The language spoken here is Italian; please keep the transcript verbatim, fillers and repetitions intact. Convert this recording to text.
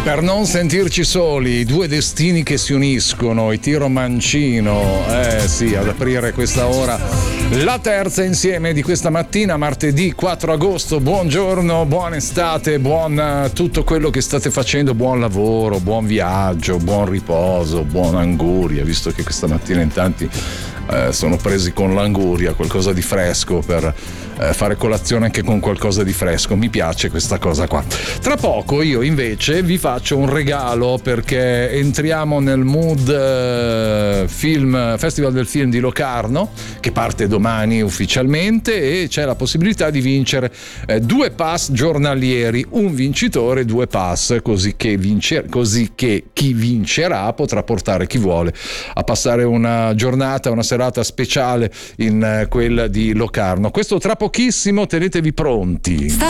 Per non sentirci soli, i due destini che si uniscono, i Tiro Mancino, eh sì, ad aprire questa ora, la terza insieme di questa mattina, martedì quattro agosto. Buongiorno, buona estate, buon tutto quello che state facendo, buon lavoro, buon viaggio, buon riposo, buona anguria, visto che questa mattina in tanti eh, sono presi con l'anguria, qualcosa di fresco per eh, fare colazione anche con qualcosa di fresco. Mi piace questa cosa qua. Tra poco io invece vi faccio un regalo, perché entriamo nel mood eh, film Festival del Film di Locarno, che parte domani ufficialmente, e c'è la possibilità di vincere eh, due pass giornalieri, un vincitore, due pass, così che, vincer- così che chi vincerà potrà portare chi vuole a passare una giornata, una serata speciale in eh, quella di Locarno. Questo tra pochissimo, tenetevi pronti.